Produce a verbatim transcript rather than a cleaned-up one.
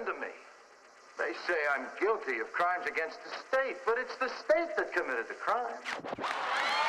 Listen to me. They say I'm guilty of crimes against the state, but it's the state that committed the crime.